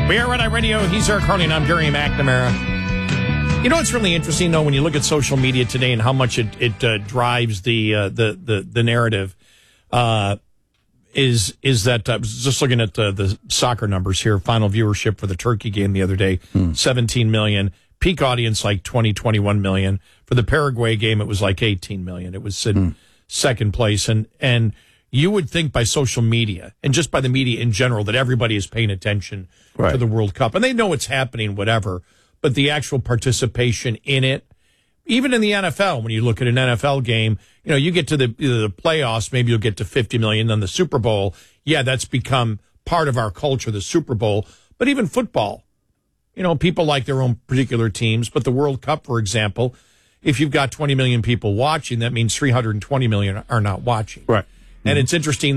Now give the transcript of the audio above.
We are Red Eye Radio. He's Eric Harley, and I'm Gary McNamara. You know what's really interesting, though, when you look at social media today and how much it drives the narrative, is that I was just looking at the soccer numbers here. Final viewership for the Turkey game the other day, 17 million. Peak audience like 21 million. For the Paraguay game, it was like 18 million. It was in second place, and you would think by social media and just by the media in general that everybody is paying attention to the World Cup. And they know it's happening, whatever. But the actual participation in it, even in the NFL, when you look at an NFL game, you know, you get to the playoffs, maybe you'll get to 50 million. Then the Super Bowl, yeah, that's become part of our culture, the Super Bowl. But even football, you know, people like their own particular teams. But the World Cup, for example, if you've got 20 million people watching, that means 320 million are not watching. Right. And it's interesting